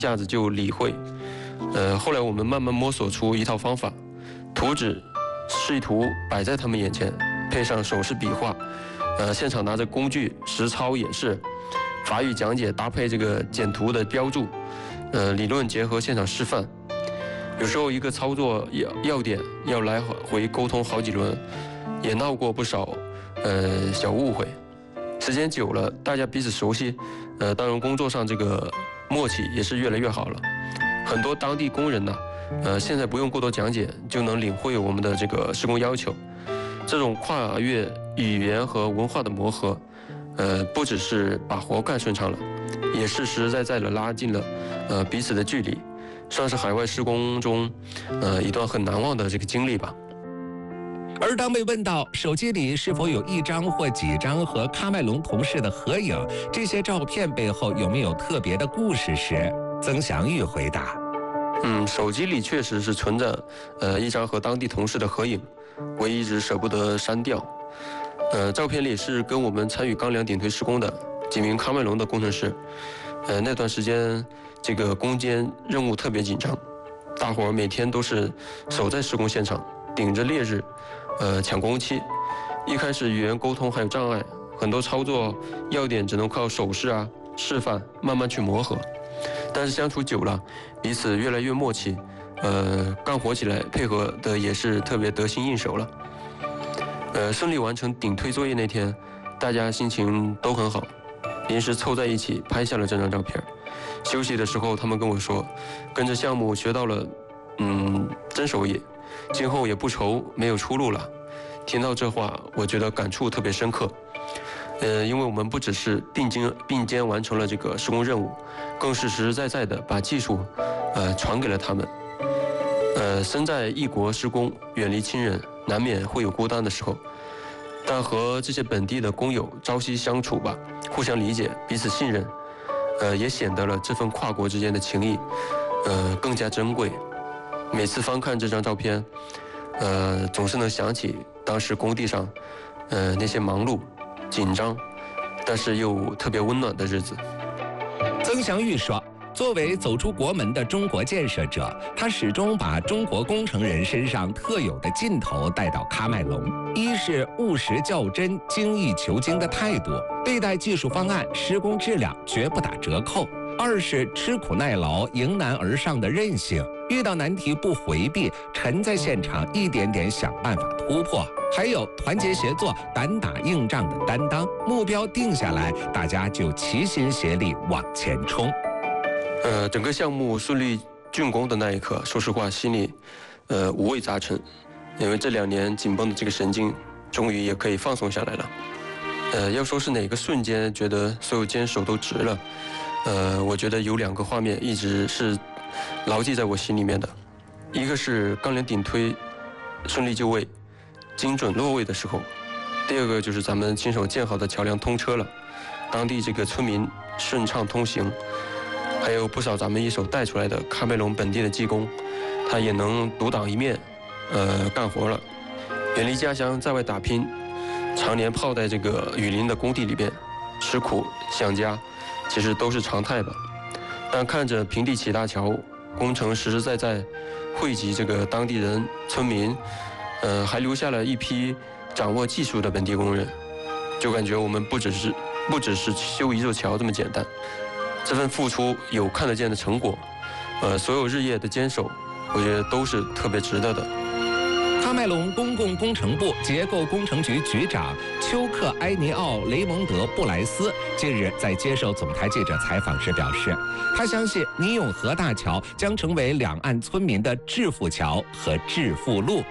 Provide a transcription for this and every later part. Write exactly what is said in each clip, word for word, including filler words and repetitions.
下子就理会。呃，后来我们慢慢摸索出一套方法，图纸示意图摆在他们眼前，配上手势比划，呃，现场拿着工具实操演示，法语讲解搭配这个简图的标注，呃，理论结合现场示范。有时候一个操作要要点要来回沟通好几轮，也闹过不少呃小误会。时间久了，大家彼此熟悉，呃，当然工作上这个默契也是越来越好了。很多当地工人呢，呃，现在不用过多讲解就能领会我们的这个施工要求。这种跨越语言和文化的磨合，呃，不只是把活干顺畅了，也是实实在在的拉近了呃彼此的距离。算是海外施工中，呃，一段很难忘的这个经历吧。 而当被问到手机里是否有一张或几张和喀麦隆同事的合影，这些照片背后有没有特别的故事时，曾祥玉回答： 嗯，手机里确实是存着呃一张和当地同事的合影，我一直舍不得删掉。呃，照片里是跟我们参与钢梁顶推施工的几名喀麦隆的工程师。呃，那段时间这个攻坚任务特别紧张，大伙儿每天都是守在施工现场，顶着烈日，呃，抢工期。一开始语言沟通还有障碍，很多操作要点只能靠手势啊、示范慢慢去磨合。但是相处久了，彼此越来越默契，呃，干活起来配合的也是特别得心应手了。呃，顺利完成顶推作业那天，大家心情都很好。临时凑在一起拍下了这张照片。休息的时候，他们跟我说，跟着项目学到了，嗯，真手艺，今后也不愁没有出路了。听到这话，我觉得感触特别深刻。呃，因为我们不只是并肩并肩完成了这个施工任务，更是实实在在的把技术，呃，传给了他们。呃，身在异国施工，远离亲人，难免会有孤单的时候。但和这些本地的工友朝夕相处吧，互相理解，彼此信任，呃，也显得了这份跨国之间的情谊，呃，更加珍贵。每次翻看这张照片，呃，总是能想起当时工地上，呃，那些忙碌、紧张，但是又特别温暖的日子。 曾祥玉说，作为走出国门的中国建设者，他始终把中国工程人身上特有的劲头带到喀麦隆。一是务实较真、精益求精的态度，对待技术方案、施工质量绝不打折扣；二是吃苦耐劳、迎难而上的韧性，遇到难题不回避，沉在现场一点点想办法突破；还有团结协作、胆打硬仗的担当。目标定下来，大家就齐心协力往前冲。 呃，整个项目顺利竣工的那一刻，说实话，心里，呃，五味杂陈。因为这两年紧绷的这个神经，终于也可以放松下来了。呃，要说是哪个瞬间觉得所有坚守都值了，呃，我觉得有两个画面一直是牢记在我心里面的。一个是钢梁顶推顺利就位、精准落位的时候；第二个就是咱们亲手建好的桥梁通车了，当地这个村民顺畅通行。还有不少咱们一手带出来的喀麦隆本地的技工，他也能独当一面，呃，干活了。远离家乡，在外打拼，常年泡在这个雨林的工地里边，吃苦想家，其实都是常态吧。但看着平地起大桥，工程实实在在惠及这个当地人村民，呃，还留下了一批掌握技术的本地工人，就感觉我们不只是不只是修一座桥这么简单。这份付出有看得见的成果，呃，所有日夜的坚守，我觉得都是特别值得的。 喀麦隆公共工程部结构工程局局长丘克埃尼奥·雷蒙德·布莱斯近日在接受总台记者采访时表示，他相信尼永河大桥将成为两岸村民的致富桥和致富路。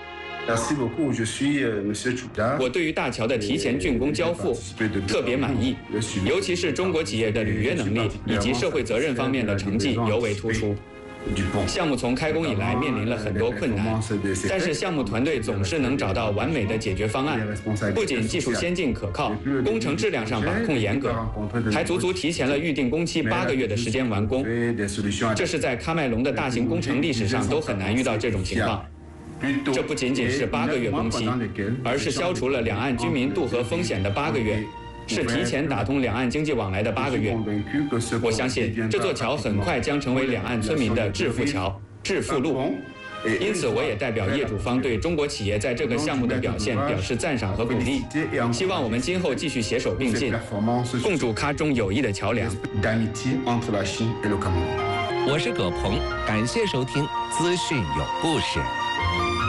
我对于大桥的提前竣工交付特别满意，尤其是中国企业的履约能力以及社会责任方面的成绩尤为突出。项目从开工以来面临了很多困难，但是项目团队总是能找到完美的解决方案，不仅技术先进可靠，工程质量上把控严格，还足足提前了预定工期八个月的时间完工。这是在喀麦隆的大型工程历史上都很难遇到这种情况。这不仅仅是八个月工期，而是消除了两岸居民渡河风险的八个月， 是提前打通两岸经济往来的八个月。我相信这座桥很快将成为两岸村民的致富桥、致富路。因此，我也代表业主方对中国企业在这个项目的表现表示赞赏和鼓励，希望我们今后继续携手并进，共筑喀中友谊的桥梁。 我是葛鹏，感谢收听资讯有故事。